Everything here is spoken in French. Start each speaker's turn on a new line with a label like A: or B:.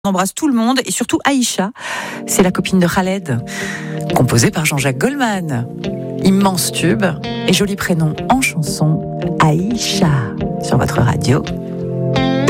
A: On embrasse tout le monde et surtout Aïcha, c'est la copine de Khaled, composée par Jean-Jacques Goldman. Immense tube et joli prénom en chanson, Aïcha, sur votre radio.